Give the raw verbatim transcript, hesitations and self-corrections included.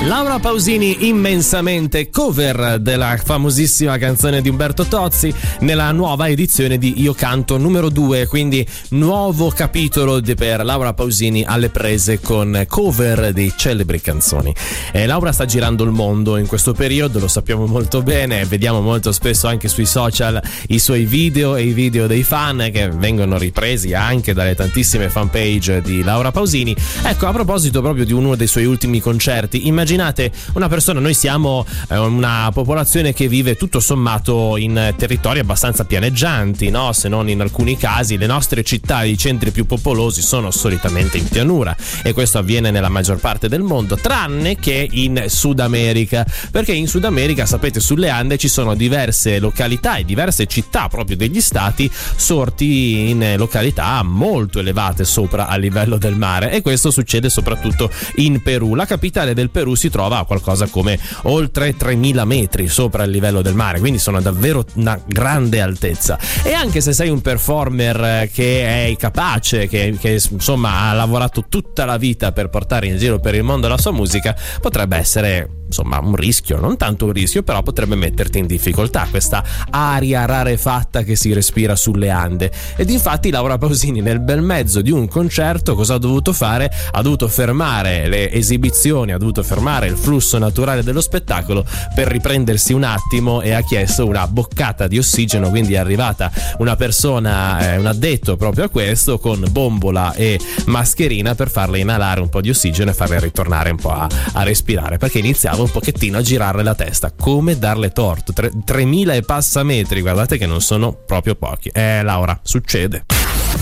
Laura Pausini, immensamente cover della famosissima canzone di Umberto Tozzi nella nuova edizione di Io Canto numero due, quindi nuovo capitolo di, per Laura Pausini alle prese con cover di celebri canzoni. E Laura sta girando il mondo in questo periodo, lo sappiamo molto bene, vediamo molto spesso anche sui social i suoi video e i video dei fan che vengono ripresi anche dalle tantissime fanpage di Laura Pausini. Ecco, a proposito proprio di uno dei suoi ultimi concerti, immaginate una persona, noi siamo eh, una popolazione che vive tutto sommato in territori abbastanza pianeggianti, no? Se non in alcuni casi le nostre città, i centri più popolosi sono solitamente in pianura, e questo avviene nella maggior parte del mondo, tranne che in Sud America, perché in Sud America, sapete, sulle Ande ci sono diverse località e diverse città proprio degli stati sorti in località molto elevate sopra a livello del mare, e questo succede soprattutto in Perù. La capitale del Perù si trova a qualcosa come oltre tremila metri sopra il livello del mare, quindi sono davvero una grande altezza. E anche se sei un performer che è capace, che, che insomma ha lavorato tutta la vita per portare in giro per il mondo la sua musica, potrebbe essere insomma un rischio, non tanto un rischio, però potrebbe metterti in difficoltà questa aria rarefatta che si respira sulle Ande. Ed infatti Laura Pausini, nel bel mezzo di un concerto, cosa ha dovuto fare? Ha dovuto fermare le esibizioni, ha dovuto fermare il flusso naturale dello spettacolo per riprendersi un attimo, e ha chiesto una boccata di ossigeno, quindi è arrivata una persona, eh, un addetto proprio a questo, con bombola e mascherina per farle inalare un po' di ossigeno e farle ritornare un po' a, a respirare, perché iniziava un pochettino a girarle la testa. Come darle torto? Tre, tremila e passa metri, guardate che non sono proprio pochi. Eh Laura, succede.